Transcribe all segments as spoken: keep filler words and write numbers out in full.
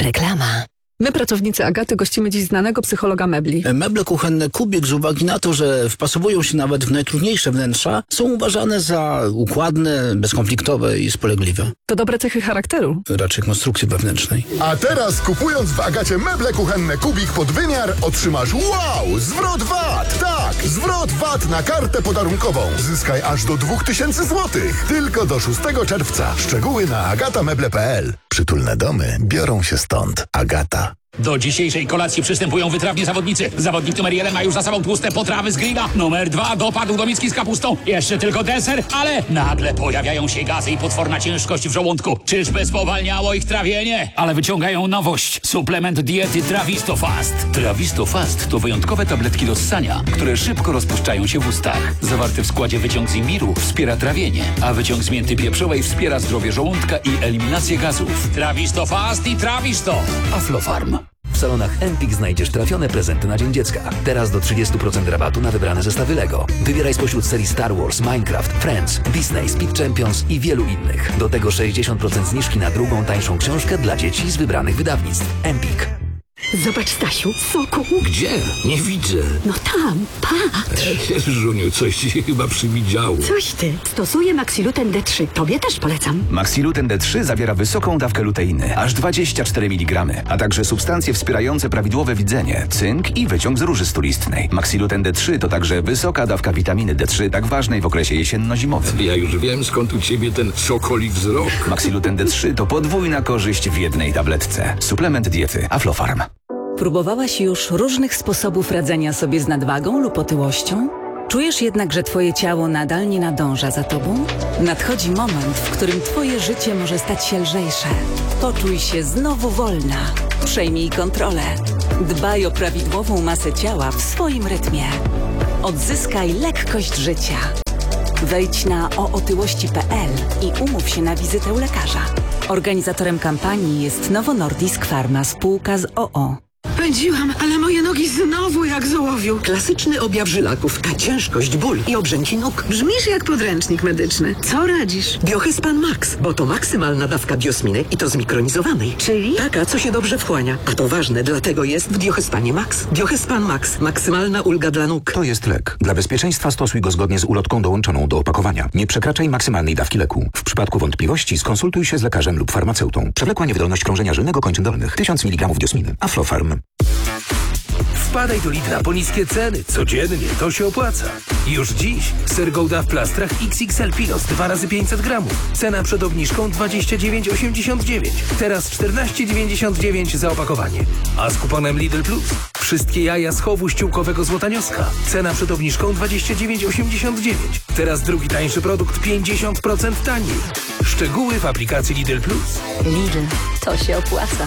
Reklama. My, pracownicy Agaty, gościmy dziś znanego psychologa mebli. Meble kuchenne Kubik z uwagi na to, że wpasowują się nawet w najtrudniejsze wnętrza, są uważane za układne, bezkonfliktowe i spolegliwe. To dobre cechy charakteru. Raczej konstrukcji wewnętrznej. A teraz kupując w Agacie meble kuchenne Kubik pod wymiar otrzymasz wow! Zwrot V A T! Tak! Zwrot V A T na kartę podarunkową. Zyskaj aż do dwa tysiące złotych. Tylko do szóstego czerwca. Szczegóły na agatameble kropka p l. Przytulne domy biorą się stąd. Agata. Do dzisiejszej kolacji przystępują wytrawni zawodnicy. Zawodnik numer jeden ma już za sobą tłuste potrawy z grilla. Numer dwa dopadł do miski z kapustą. Jeszcze tylko deser, ale nagle pojawiają się gazy i potworna ciężkość w żołądku. Czyżby spowalniało ich trawienie? Ale wyciągają nowość. Suplement diety Trawisto Fast. Trawisto Fast to wyjątkowe tabletki do ssania, które szybko rozpuszczają się w ustach. Zawarty w składzie wyciąg z imbiru wspiera trawienie, a wyciąg z mięty pieprzowej wspiera zdrowie żołądka i eliminację gazów. Trawisto Fast i Trawisto. Aflofarm. W salonach Empik znajdziesz trafione prezenty na Dzień Dziecka. Teraz do trzydzieści procent rabatu na wybrane zestawy Lego. Wybieraj spośród serii Star Wars, Minecraft, Friends, Disney, Speed Champions i wielu innych. Do tego sześćdziesiąt procent zniżki na drugą, tańszą książkę dla dzieci z wybranych wydawnictw. Empik. Zobacz, Stasiu, soku. Gdzie? Nie widzę. No tam, patrz. Żuniu, coś ci się chyba przywidziało. Coś ty. Stosuję Maxiluten D trzy. Tobie też polecam. Maxiluten D trzy zawiera wysoką dawkę luteiny, aż dwadzieścia cztery miligramy, a także substancje wspierające prawidłowe widzenie, cynk i wyciąg z róży stulistnej. Maxiluten D trzy to także wysoka dawka witaminy D trzy, tak ważnej w okresie jesienno-zimowym. Ja już wiem, skąd u ciebie ten sokoli wzrok. Maxiluten D trzy to podwójna korzyść w jednej tabletce. Suplement diety Aflofarm. Próbowałaś już różnych sposobów radzenia sobie z nadwagą lub otyłością? Czujesz jednak, że twoje ciało nadal nie nadąża za tobą? Nadchodzi moment, w którym twoje życie może stać się lżejsze. Poczuj się znowu wolna. Przejmij kontrolę. Dbaj o prawidłową masę ciała w swoim rytmie. Odzyskaj lekkość życia. Wejdź na o otyłości kropka p l i umów się na wizytę u lekarza. Organizatorem kampanii jest Novo Nordisk Pharma, spółka z o o. Pędziłam, ale moje nogi znowu jak z ołowiu. Klasyczny objaw żylaków, ta ciężkość, ból i obrzęki nóg. Brzmisz jak podręcznik medyczny. Co radzisz? Biohyspan Max, bo to maksymalna dawka biosminy i to zmikronizowanej. Czyli? Taka, co się dobrze wchłania. A to ważne, dlatego jest w Biohyspanie Max. Biohyspan Max, maksymalna ulga dla nóg. To jest lek. Dla bezpieczeństwa stosuj go zgodnie z ulotką dołączoną do opakowania. Nie przekraczaj maksymalnej dawki leku. W przypadku wątpliwości skonsultuj się z lekarzem lub farmaceutą. Przewlekła niewydolność krążenia żylnego kończyn dolnych. tysiąc miligramów biosminy. Aflofarm. Wpadaj do Lidla po niskie ceny. Codziennie to się opłaca. Już dziś ser Gouda w plastrach X X L Pilos dwa razy pięćset gramów. Cena przed obniżką dwadzieścia dziewięć osiemdziesiąt dziewięć. Teraz czternaście dziewięćdziesiąt dziewięć za opakowanie. A z kuponem Lidl Plus wszystkie jaja z chowu ściółkowego Złotanioska. Cena przed obniżką dwadzieścia dziewięć osiemdziesiąt dziewięć. Teraz drugi tańszy produkt pięćdziesiąt procent taniej. Szczegóły w aplikacji Lidl Plus. Lidl, to się opłaca.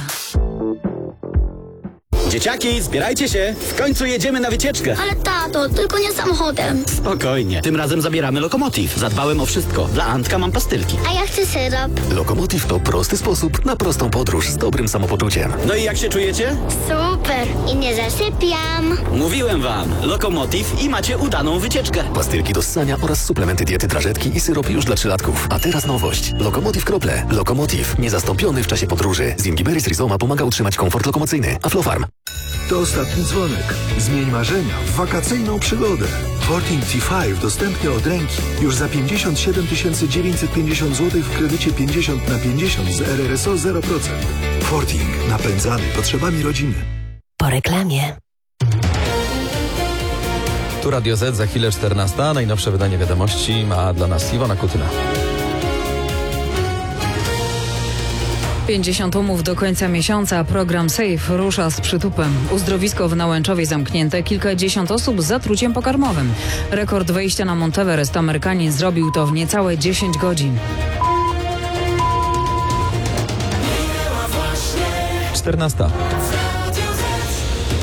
Dzieciaki, zbierajcie się! W końcu jedziemy na wycieczkę! Ale tato, tylko nie samochodem. Spokojnie, tym razem zabieramy Lokomotiv. Zadbałem o wszystko. Dla Antka mam pastylki. A ja chcę syrop. Lokomotiv to prosty sposób na prostą podróż z dobrym samopoczuciem. No i jak się czujecie? Super! I nie zasypiam. Mówiłem wam, Lokomotiv i macie udaną wycieczkę. Pastylki do ssania oraz suplementy diety drażetki i syrop już dla trzylatków. A teraz nowość. Lokomotiv krople. Lokomotiv. Niezastąpiony w czasie podróży. Z Ingiberis Rizoma pomaga utrzymać komfort lokomocyjny. Aflofarm. To ostatni dzwonek. Zmień marzenia w wakacyjną przygodę. Forting T pięć dostępny od ręki już za pięćdziesiąt siedem tysięcy dziewięćset pięćdziesiąt złotych w kredycie pięćdziesiąt na pięćdziesiąt z R R S O zero procent. Forting. Napędzany potrzebami rodziny. Po reklamie. Tu Radio Z, za chwilę czternasta. Najnowsze wydanie wiadomości ma dla nas Iwona Kutyna. pięćdziesiąt umów do końca miesiąca. Program Safe rusza z przytupem. Uzdrowisko w Nałęczowie zamknięte. Kilkadziesiąt osób z zatruciem pokarmowym. Rekord wejścia na Monteverest Amerykanin zrobił to w niecałe dziesięć godzin. czternasta.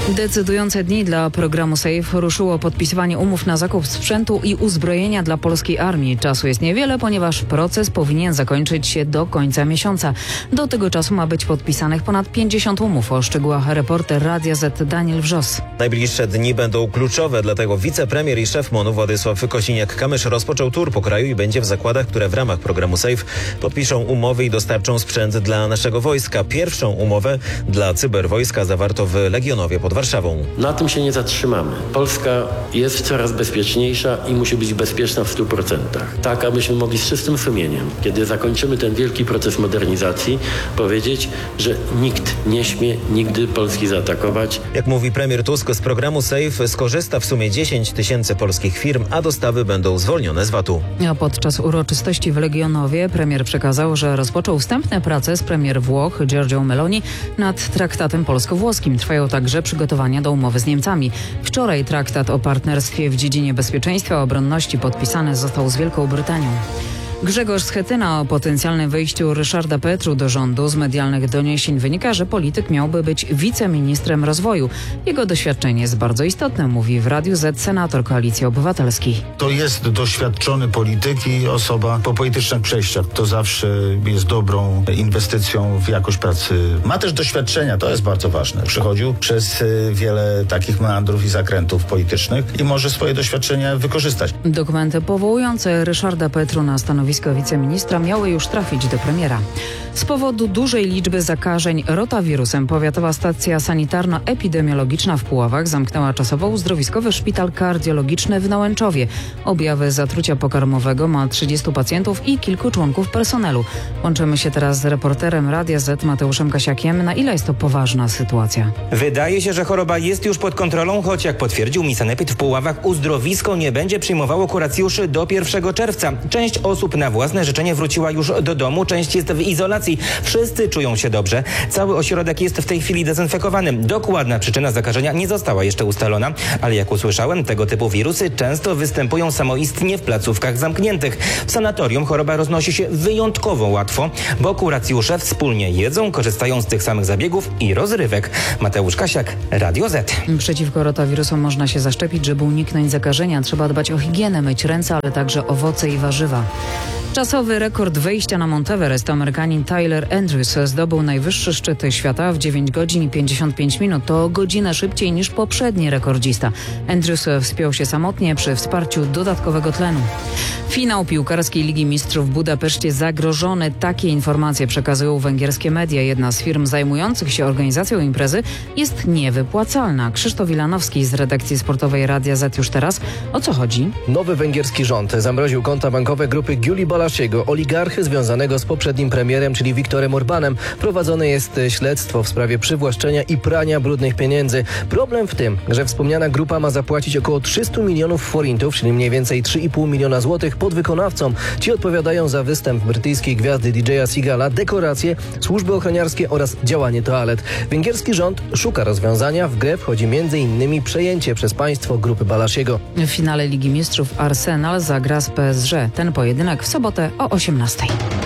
Decydujące dni dla programu SAFE ruszyło podpisywanie umów na zakup sprzętu i uzbrojenia dla polskiej armii. Czasu jest niewiele, ponieważ proces powinien zakończyć się do końca miesiąca. Do tego czasu ma być podpisanych ponad pięćdziesiąt umów. O szczegółach reporter Radia Z Daniel Wrzos. Najbliższe dni będą kluczowe, dlatego wicepremier i szef MON-u Władysław Kosiniak-Kamysz rozpoczął tur po kraju i będzie w zakładach, które w ramach programu SAFE podpiszą umowy i dostarczą sprzęt dla naszego wojska. Pierwszą umowę dla cyberwojska zawarto w Legionowie pod Warszawą. Na tym się nie zatrzymamy. Polska jest coraz bezpieczniejsza i musi być bezpieczna w stu procentach. Tak, abyśmy mogli z czystym sumieniem, kiedy zakończymy ten wielki proces modernizacji, powiedzieć, że nikt nie śmie nigdy Polski zaatakować. Jak mówi premier Tusk, z programu SAFE skorzysta w sumie dziesięć tysięcy polskich firm, a dostawy będą zwolnione z vatu. A podczas uroczystości w Legionowie premier przekazał, że rozpoczął wstępne prace z premier Włoch Giorgio Meloni nad traktatem polsko-włoskim. Trwają także przygotowania do umowy z Niemcami. Wczoraj traktat o partnerstwie w dziedzinie bezpieczeństwa i obronności podpisany został z Wielką Brytanią. Grzegorz Schetyna o potencjalnym wejściu Ryszarda Petru do rządu. Z medialnych doniesień wynika, że polityk miałby być wiceministrem rozwoju. Jego doświadczenie jest bardzo istotne, mówi w Radiu Z senator Koalicji Obywatelskiej. To jest doświadczony polityk i osoba po politycznych przejściach. To zawsze jest dobrą inwestycją w jakość pracy. Ma też doświadczenia, to jest bardzo ważne. Przechodził przez wiele takich meandrów i zakrętów politycznych i może swoje doświadczenia wykorzystać. Dokumenty powołujące Ryszarda Petru na stanowisko wiceministra miały już trafić do premiera. Z powodu dużej liczby zakażeń rotawirusem powiatowa stacja sanitarno-epidemiologiczna w Puławach zamknęła czasowo uzdrowiskowy szpital kardiologiczny w Nałęczowie. Objawy zatrucia pokarmowego ma trzydziestu pacjentów i kilku członków personelu. Łączymy się teraz z reporterem Radia Z Mateuszem Kasiakiem. Na ile jest to poważna sytuacja? Wydaje się, że choroba jest już pod kontrolą, choć jak potwierdził mi sanepid w Puławach, uzdrowisko nie będzie przyjmowało kuracjuszy do pierwszego czerwca. Część osób na własne życzenie wróciła już do domu, część jest w izolacji. Wszyscy czują się dobrze. Cały ośrodek jest w tej chwili dezynfekowany. Dokładna przyczyna zakażenia nie została jeszcze ustalona, ale jak usłyszałem, tego typu wirusy często występują samoistnie w placówkach zamkniętych. W sanatorium choroba roznosi się wyjątkowo łatwo, bo kuracjusze wspólnie jedzą, korzystają z tych samych zabiegów i rozrywek. Mateusz Kasiak, Radio Z. Przeciwko rotawirusom można się zaszczepić, żeby uniknąć zakażenia. Trzeba dbać o higienę, myć ręce, ale także owoce i warzywa. Czasowy rekord wejścia na Monteverest Amerykanin Tyler Andrews zdobył najwyższy szczyt świata w dziewięć godzin i pięćdziesiąt pięć minut. To o godzinę szybciej niż poprzedni rekordzista. Andrews wspiął się samotnie przy wsparciu dodatkowego tlenu. Finał piłkarskiej Ligi Mistrzów w Budapeszcie zagrożony. Takie informacje przekazują węgierskie media. Jedna z firm zajmujących się organizacją imprezy jest niewypłacalna. Krzysztof Wilanowski z redakcji sportowej Radia Z już teraz. O co chodzi? Nowy węgierski rząd zamroził konta bankowe grupy Gyuli Balasiego, oligarchy związanego z poprzednim premierem, czyli Viktorem Orbánem. Prowadzone jest śledztwo w sprawie przywłaszczenia i prania brudnych pieniędzy. Problem w tym, że wspomniana grupa ma zapłacić około trzysta milionów forintów, czyli mniej więcej trzy i pół miliona złotych podwykonawcom. Ci odpowiadają za występ brytyjskiej gwiazdy D J a Seagala, dekoracje, służby ochroniarskie oraz działanie toalet. Węgierski rząd szuka rozwiązania. W grę wchodzi między innymi przejęcie przez państwo grupy Balasiego. W finale Ligi Mistrzów Arsenal zagra z P S G. Ten pojedynek w sobotę o osiemnastej.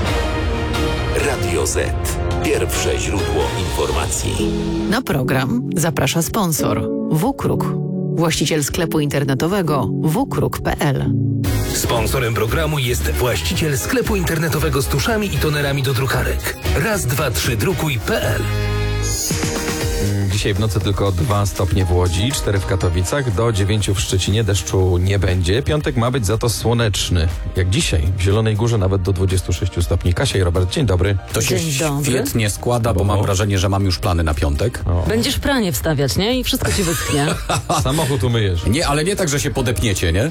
Radio Z. Pierwsze źródło informacji. Na program zaprasza sponsor WKRUK, właściciel sklepu internetowego w k r u k kropka p l. Sponsorem programu jest właściciel sklepu internetowego z tuszami i tonerami do drukarek. Raz, dwa, trzy, drukuj kropka p l. Dzisiaj w nocy tylko dwa stopnie w Łodzi, cztery w Katowicach, do dziewięciu w Szczecinie. Deszczu nie będzie. Piątek ma być za to słoneczny. Jak dzisiaj. W Zielonej Górze nawet do dwudziestu sześciu stopni. Kasia i Robert, dzień dobry. To się świetnie składa, bo mam wrażenie, że mam już plany na piątek. O. Będziesz pranie wstawiać, nie? I wszystko ci wyschnie. Samochód umyjesz. Nie, ale nie tak, że się podepniecie, nie?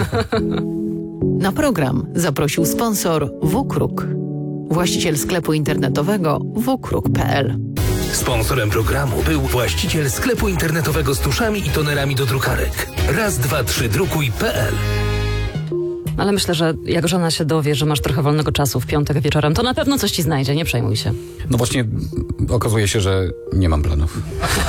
Na program zaprosił sponsor WKRUK, właściciel sklepu internetowego w k r u k kropka p l. Sponsorem programu był właściciel sklepu internetowego z tuszami i tonerami do drukarek. Raz, dwa, trzy, drukuj kropka p l. Ale myślę, że jak żona się dowie, że masz trochę wolnego czasu w piątek wieczorem, to na pewno coś ci znajdzie, nie przejmuj się. No właśnie okazuje się, że nie mam planów.